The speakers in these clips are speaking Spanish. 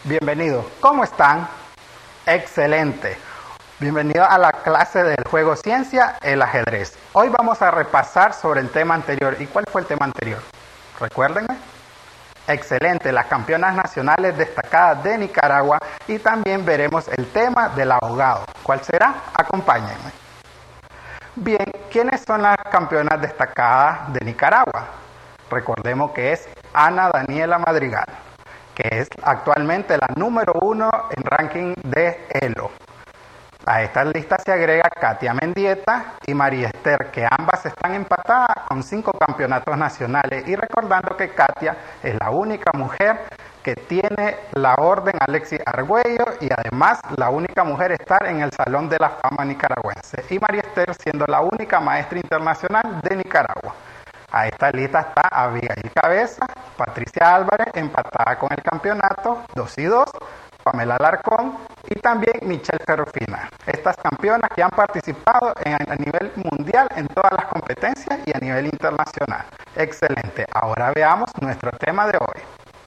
Bienvenidos. ¿Cómo están? Excelente. Bienvenido a la clase del juego Ciencia, el ajedrez. Hoy vamos a repasar sobre el tema anterior. ¿Y cuál fue el tema anterior? Recuérdenme. Excelente, las campeonas nacionales destacadas de Nicaragua, y también veremos el tema del ahogado. ¿Cuál será? Acompáñenme. Bien, ¿quiénes son las campeonas destacadas de Nicaragua? Recordemos que es Ana Daniela Madrigal, que es actualmente la número 1 en ranking de ELO. A esta lista se agrega Katia Mendieta y María Esther, que ambas están empatadas con 5 campeonatos nacionales. Y recordando que Katia es la única mujer que tiene la orden Alexis Argüello y además la única mujer estar en el Salón de la Fama nicaragüense. Y María Esther siendo la única maestra internacional de Nicaragua. A esta lista está Abigail Cabeza, Patricia Álvarez, empatada con el campeonato, 2-2, Pamela Alarcón y también Michelle Ferrufina. Estas campeonas que han participado a nivel mundial en todas las competencias y a nivel internacional. Excelente. Ahora veamos nuestro tema de hoy.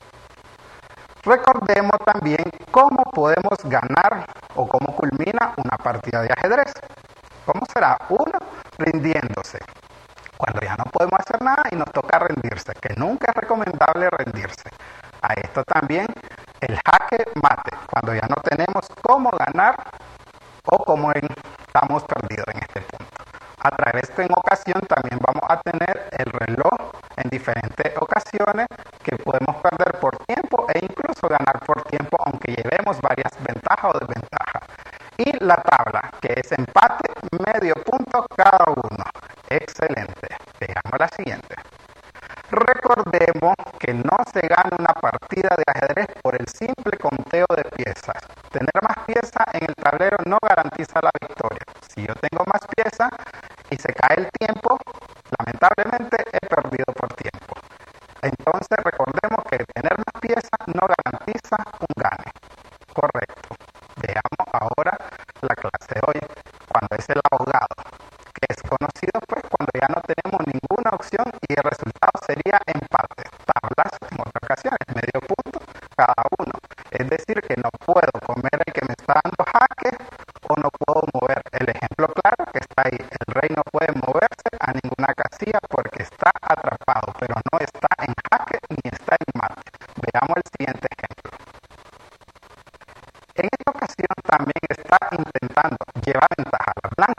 Recordemos también cómo podemos ganar o cómo culmina una partida de ajedrez. ¿Cómo será? Uno, rindiéndose. Cuando ya no podemos hacer nada y nos toca rendirse, que nunca es recomendable rendirse. A esto también el jaque mate, cuando ya no tenemos cómo ganar o cómo estamos perdidos en este punto. A través que en ocasión también vamos a tener el reloj en diferentes ocasiones que podemos perder por tiempo e incluso ganar por tiempo aunque llevemos varias ventajas o desventajas. Y la tabla, que es empate, medio punto cada uno. Excelente. Veamos la siguiente. Recordemos que no se gana una partida de ajedrez por el simple conteo de piezas. Tener más piezas en el tablero no garantiza la victoria. Si yo tengo más piezas y se cae el tiempo, lamentablemente he perdido por tiempo. Entonces recordemos que tener más piezas no garantiza un gane. Correcto. Veamos ahora la clase de hoy, cuando es el ahogado, que es conocido pues cuando ya no tenemos ninguna opción y el resultado sería empate. Tablas en otras ocasiones, medio punto cada uno. Es decir, que no puedo comer el que me está dando jaque o no puedo mover. El ejemplo claro que está ahí, el rey no puede moverse a ninguna casilla